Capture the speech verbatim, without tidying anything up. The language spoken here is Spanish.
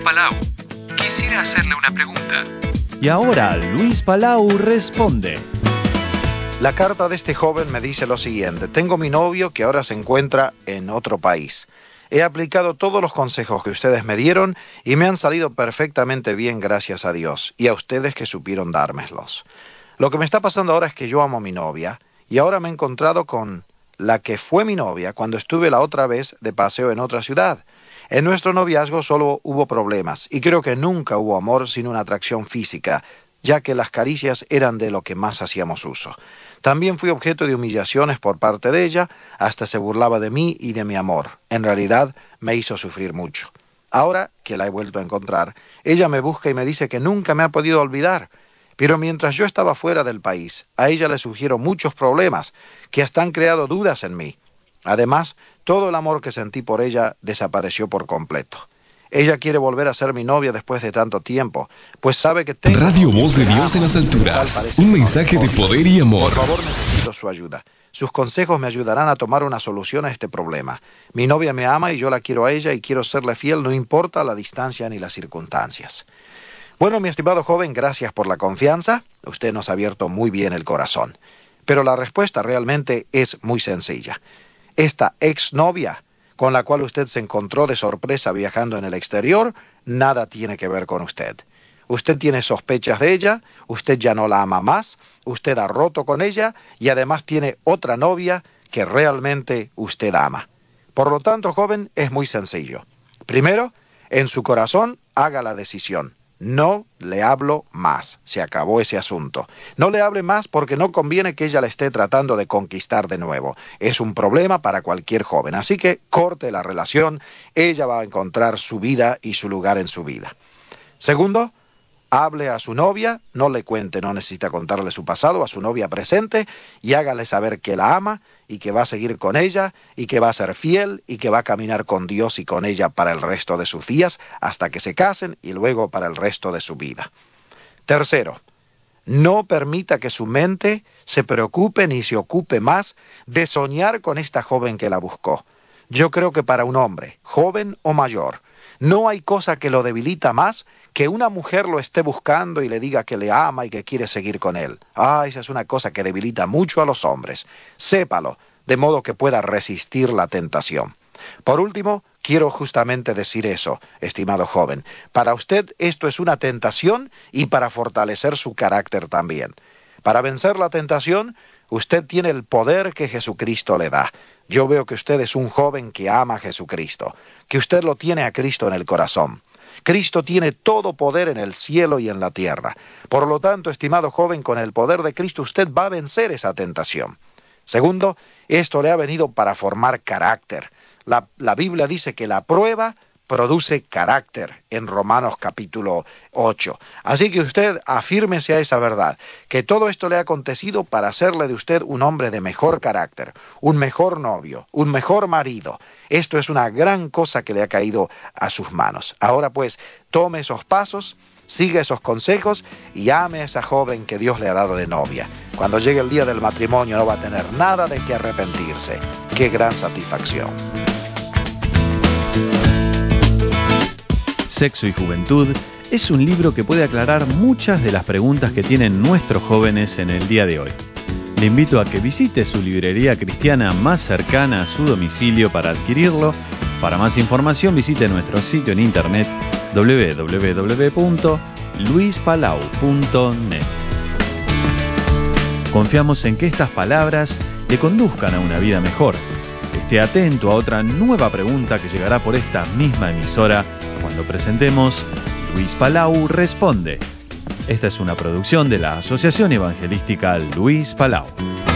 Palau. Quisiera hacerle una pregunta. Y ahora Luis Palau responde. La carta de este joven me dice lo siguiente: tengo mi novio que ahora se encuentra en otro país. He aplicado todos los consejos que ustedes me dieron y me han salido perfectamente bien, gracias a Dios, y a ustedes que supieron dármelos. Lo que me está pasando ahora es que yo amo a mi novia y ahora me he encontrado con la que fue mi novia cuando estuve la otra vez de paseo en otra ciudad. En nuestro noviazgo solo hubo problemas y creo que nunca hubo amor sin una atracción física, ya que las caricias eran de lo que más hacíamos uso. También fui objeto de humillaciones por parte de ella, hasta se burlaba de mí y de mi amor. En realidad me hizo sufrir mucho. Ahora que la he vuelto a encontrar, ella me busca y me dice que nunca me ha podido olvidar. Pero mientras yo estaba fuera del país, a ella le sugiero muchos problemas que hasta han creado dudas en mí. Además, todo el amor que sentí por ella desapareció por completo. Ella quiere volver a ser mi novia después de tanto tiempo, pues sabe que tengo... Radio Voz de Dios en las alturas. Un mensaje de poder y amor. Por favor, necesito su ayuda. Sus consejos me ayudarán a tomar una solución a este problema. Mi novia me ama y yo la quiero a ella y quiero serle fiel, no importa la distancia ni las circunstancias. Bueno, mi estimado joven, gracias por la confianza. Usted nos ha abierto muy bien el corazón. Pero la respuesta realmente es muy sencilla. Esta exnovia con la cual usted se encontró de sorpresa viajando en el exterior, nada tiene que ver con usted. Usted tiene sospechas de ella, usted ya no la ama más, usted ha roto con ella y además tiene otra novia que realmente usted ama. Por lo tanto, joven, es muy sencillo. Primero, en su corazón, haga la decisión. No le hablo más. Se acabó ese asunto. No le hable más porque no conviene que ella le esté tratando de conquistar de nuevo. Es un problema para cualquier joven. Así que corte la relación. Ella va a encontrar su vida y su lugar en su vida. Segundo, hable a su novia. No le cuente, no necesita contarle su pasado, a su novia presente, y hágale saber que la ama y que va a seguir con ella y que va a ser fiel y que va a caminar con Dios y con ella para el resto de sus días hasta que se casen y luego para el resto de su vida. Tercero, no permita que su mente se preocupe ni se ocupe más de soñar con esta joven que la buscó. Yo creo que para un hombre, joven o mayor, no hay cosa que lo debilita más que una mujer lo esté buscando y le diga que le ama y que quiere seguir con él. Ah, esa es una cosa que debilita mucho a los hombres. Sépalo, de modo que pueda resistir la tentación. Por último, quiero justamente decir eso, estimado joven. Para usted esto es una tentación y para fortalecer su carácter también. Para vencer la tentación, usted tiene el poder que Jesucristo le da. Yo veo que usted es un joven que ama a Jesucristo, que usted lo tiene a Cristo en el corazón. Cristo tiene todo poder en el cielo y en la tierra. Por lo tanto, estimado joven, con el poder de Cristo usted va a vencer esa tentación. Segundo, esto le ha venido para formar carácter. La, la Biblia dice que la prueba produce carácter en Romanos capítulo ocho. Así que usted afírmese a esa verdad, que todo esto le ha acontecido para hacerle de usted un hombre de mejor carácter, un mejor novio, un mejor marido. Esto es una gran cosa que le ha caído a sus manos. Ahora pues, tome esos pasos, siga esos consejos y ame a esa joven que Dios le ha dado de novia. Cuando llegue el día del matrimonio no va a tener nada de qué arrepentirse. ¡Qué gran satisfacción! Sexo y Juventud es un libro que puede aclarar muchas de las preguntas que tienen nuestros jóvenes en el día de hoy. Le invito a que visite su librería cristiana más cercana a su domicilio para adquirirlo. Para más información visite nuestro sitio en internet doble u doble u doble u punto luis palau punto net. Confiamos en que estas palabras le conduzcan a una vida mejor. Esté atento a otra nueva pregunta que llegará por esta misma emisora cuando presentemos Luis Palau Responde. Esta es una producción de la Asociación Evangelística Luis Palau.